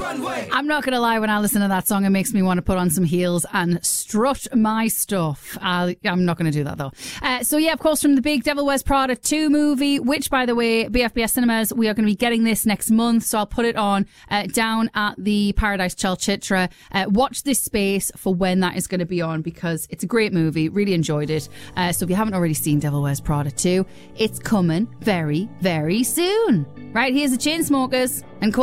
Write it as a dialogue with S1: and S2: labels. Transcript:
S1: I'm not going to lie, when I listen to that song, it makes me want to put on some heels and strut my stuff. I'm not going to do that, though. So, yeah, of course, from the big Devil Wears Prada 2 movie, which, by the way, BFBS Cinemas, we are going to be getting this next month. So I'll put it on down at the Paradise Chalchitra. Watch this space for when that is going to be on, because it's a great movie. Really enjoyed it. So if you haven't already seen Devil Wears Prada 2, it's coming very, very soon. Right, here's the Chainsmokers and